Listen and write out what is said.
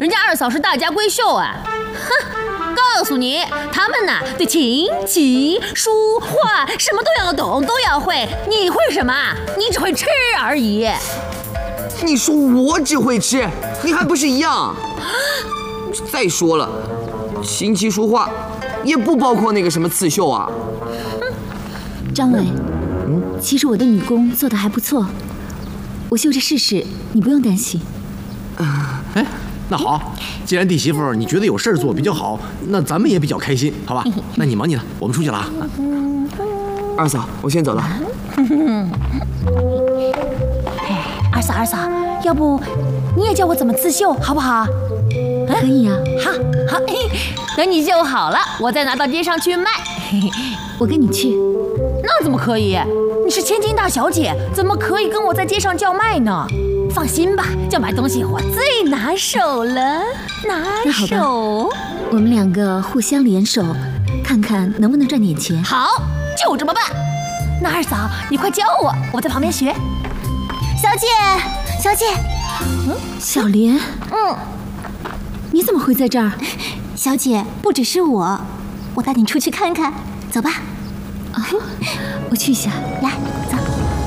人家二嫂是大家闺秀啊！哼，告诉你，他们呐对琴棋书画什么都要懂，都要会。你会什么？你只会吃而已。 你说我只会吃，你还不是一样？再说了，琴棋书画也不包括那个什么刺绣啊。 张伟，其实我的女工做得还不错，我绣着试试，你不用担心。 哎，那好，既然弟媳妇你觉得有事儿做比较好，那咱们也比较开心，好吧？那你忙你的，我们出去了啊。 二嫂，我先走了。 二嫂，要不你也教我怎么刺绣，好不好？ 可以啊。 好，等你绣好了，我再拿到街上去卖。 我跟你去。 那怎么可以？你是千金大小姐，怎么可以跟我在街上叫卖呢？放心吧，叫卖东西我最拿手了，拿手。 我们两个互相联手，看看能不能赚点钱。 好，就这么办。那二嫂，你快教我，我在旁边学。小姐， 小莲，你怎么会在这儿？ 小姐，不只是我带你出去看看，走吧。 我去一下。 来，走。